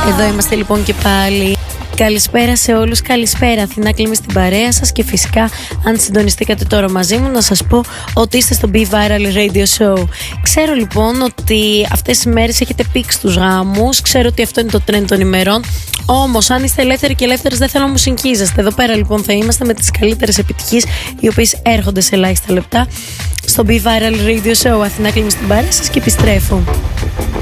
Εδώ είμαστε λοιπόν και πάλι. Καλησπέρα σε όλους, καλησπέρα. Αθηνά Κλίμη στην παρέα σας και φυσικά αν συντονιστήκατε τώρα μαζί μου να σας πω ότι είστε στο Be Viral Radio Show. Ξέρω λοιπόν ότι αυτές τις μέρες έχετε πήξει τους γάμους, ξέρω ότι αυτό είναι το trend των ημερών. Όμως αν είστε ελεύθεροι και ελεύθερες δεν θέλω να μου συγχύζεστε. Εδώ πέρα λοιπόν θα είμαστε με τις καλύτερες επιτυχίες οι οποίες έρχονται σε ελάχιστα λεπτά στο Be Viral Radio Show. Αθηνά Κλίμη στην παρέα σας και επιστρέφω.